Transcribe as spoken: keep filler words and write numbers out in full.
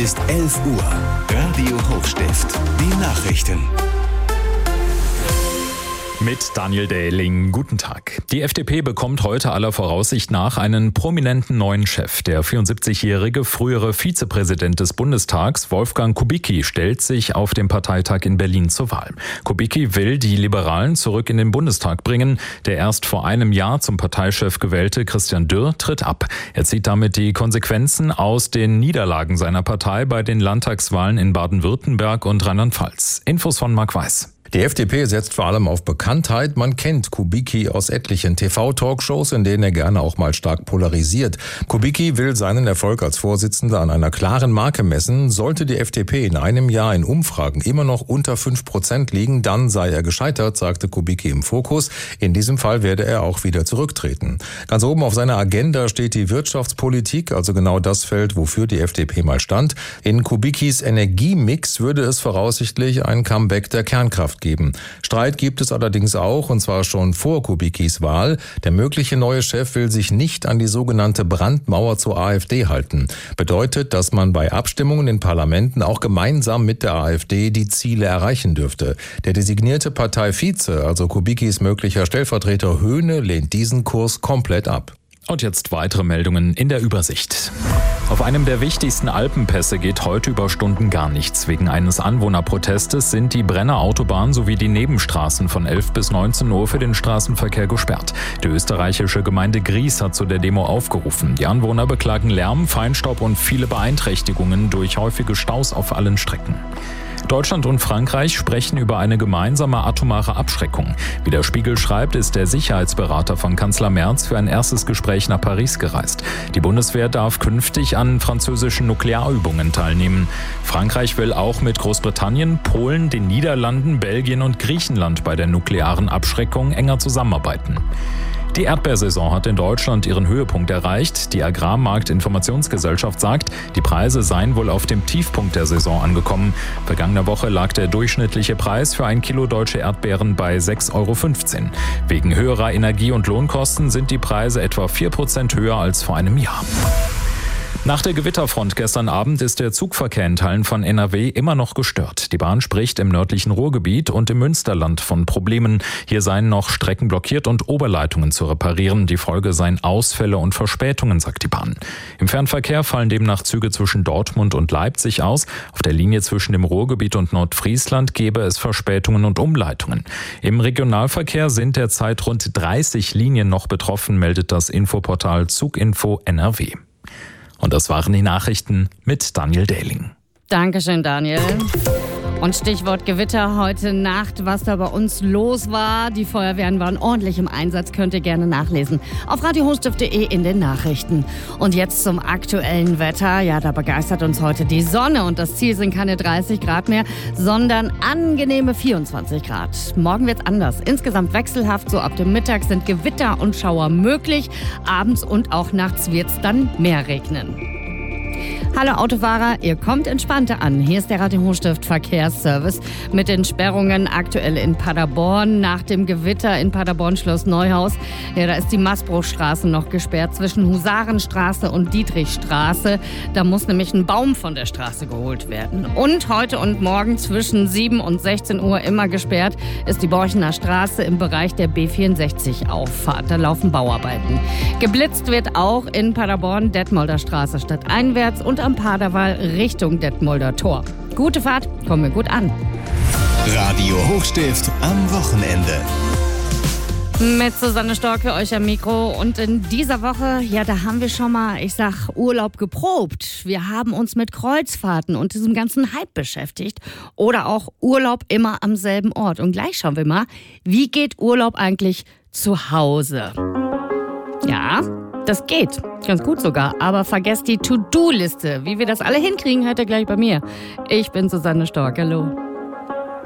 Ist elf Uhr. Radio Hochstift. Die Nachrichten. Mit Daniel Dehling. Guten Tag. Die F D P bekommt heute aller Voraussicht nach einen prominenten neuen Chef. Der vierundsiebzigjährige frühere Vizepräsident des Bundestags, Wolfgang Kubicki, stellt sich auf dem Parteitag in Berlin zur Wahl. Kubicki will die Liberalen zurück in den Bundestag bringen. Der erst vor einem Jahr zum Parteichef gewählte Christian Dürr tritt ab. Er zieht damit die Konsequenzen aus den Niederlagen seiner Partei bei den Landtagswahlen in Baden-Württemberg und Rheinland-Pfalz. Infos von Marc Weiß. Die F D P setzt vor allem auf Bekanntheit. Man kennt Kubicki aus etlichen T V-Talkshows, in denen er gerne auch mal stark polarisiert. Kubicki will seinen Erfolg als Vorsitzender an einer klaren Marke messen. Sollte die F D P in einem Jahr in Umfragen immer noch unter fünf Prozent liegen, dann sei er gescheitert, sagte Kubicki im Fokus. In diesem Fall werde er auch wieder zurücktreten. Ganz oben auf seiner Agenda steht die Wirtschaftspolitik, also genau das Feld, wofür die F D P mal stand. In Kubickis Energiemix würde es voraussichtlich ein Comeback der Kernkraft geben. Streit gibt es allerdings auch, und zwar schon vor Kubickis Wahl. Der mögliche neue Chef will sich nicht an die sogenannte Brandmauer zur AfD halten. Bedeutet, dass man bei Abstimmungen in Parlamenten auch gemeinsam mit der AfD die Ziele erreichen dürfte. Der designierte Parteivize, also Kubickis möglicher Stellvertreter Höhne, lehnt diesen Kurs komplett ab. Und jetzt weitere Meldungen in der Übersicht. Auf einem der wichtigsten Alpenpässe geht heute über Stunden gar nichts. Wegen eines Anwohnerprotestes sind die Brenner Autobahn sowie die Nebenstraßen von elf bis neunzehn Uhr für den Straßenverkehr gesperrt. Die österreichische Gemeinde Gries hat zu der Demo aufgerufen. Die Anwohner beklagen Lärm, Feinstaub und viele Beeinträchtigungen durch häufige Staus auf allen Strecken. Deutschland und Frankreich sprechen über eine gemeinsame atomare Abschreckung. Wie der Spiegel schreibt, ist der Sicherheitsberater von Kanzler Merz für ein erstes Gespräch nach Paris gereist. Die Bundeswehr darf künftig an französischen Nuklearübungen teilnehmen. Frankreich will auch mit Großbritannien, Polen, den Niederlanden, Belgien und Griechenland bei der nuklearen Abschreckung enger zusammenarbeiten. Die Erdbeersaison hat in Deutschland ihren Höhepunkt erreicht. Die Agrarmarktinformationsgesellschaft sagt, die Preise seien wohl auf dem Tiefpunkt der Saison angekommen. Vergangene Woche lag der durchschnittliche Preis für ein Kilo deutsche Erdbeeren bei sechs Euro fünfzehn. Wegen höherer Energie- und Lohnkosten sind die Preise etwa vier Prozent höher als vor einem Jahr. Nach der Gewitterfront gestern Abend ist der Zugverkehr in Teilen von N R W immer noch gestört. Die Bahn spricht im nördlichen Ruhrgebiet und im Münsterland von Problemen. Hier seien noch Strecken blockiert und Oberleitungen zu reparieren. Die Folge seien Ausfälle und Verspätungen, sagt die Bahn. Im Fernverkehr fallen demnach Züge zwischen Dortmund und Leipzig aus. Auf der Linie zwischen dem Ruhrgebiet und Nordfriesland gäbe es Verspätungen und Umleitungen. Im Regionalverkehr sind derzeit rund dreißig Linien noch betroffen, meldet das Infoportal Zuginfo N R W. Und das waren die Nachrichten mit Daniel Dehling. Dankeschön, Daniel. Und Stichwort Gewitter heute Nacht, was da bei uns los war. Die Feuerwehren waren ordentlich im Einsatz, könnt ihr gerne nachlesen. Auf radio hochstift punkt de in den Nachrichten. Und jetzt zum aktuellen Wetter. Ja, da begeistert uns heute die Sonne. Und das Ziel sind keine dreißig Grad mehr, sondern angenehme vierundzwanzig Grad. Morgen wird's anders. Insgesamt wechselhaft. So ab dem Mittag sind Gewitter und Schauer möglich. Abends und auch nachts wird's dann mehr regnen. Hallo Autofahrer, ihr kommt entspannter an. Hier ist der Radio Hochstift Verkehrsservice mit den Sperrungen aktuell in Paderborn. Nach dem Gewitter in Paderborn Schloss Neuhaus, ja, da ist die Maßbruchstraße noch gesperrt zwischen Husarenstraße und Dietrichstraße. Da muss nämlich ein Baum von der Straße geholt werden. Und heute und morgen zwischen sieben und sechzehn Uhr immer gesperrt ist die Borchener Straße im Bereich der B vierundsechzig Auffahrt. Da laufen Bauarbeiten. Geblitzt wird auch in Paderborn Detmolder Straße stadteinwärts und am Paderwall Richtung Detmolder Tor. Gute Fahrt, kommen wir gut an. Radio Hochstift am Wochenende. Mit Susanne Storke, euch am Mikro. Und in dieser Woche, ja, da haben wir schon mal, ich sag, Urlaub geprobt. Wir haben uns mit Kreuzfahrten und diesem ganzen Hype beschäftigt. Oder auch Urlaub immer am selben Ort. Und gleich schauen wir mal, wie geht Urlaub eigentlich zu Hause? Ja, das geht. Ganz gut sogar. Aber vergesst die To-Do-Liste. Wie wir das alle hinkriegen, hört ihr gleich bei mir. Ich bin Susanne Stork. Hallo.